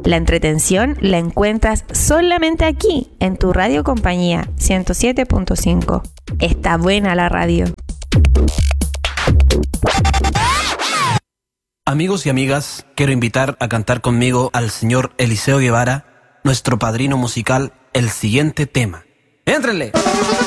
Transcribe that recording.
La entretención la encuentras solamente aquí, en tu radio compañía 107.5. Está buena la radio. Amigos y amigas, quiero invitar a cantar conmigo al señor Eliseo Guevara, nuestro padrino musical, el siguiente tema. ¡Éntrenle!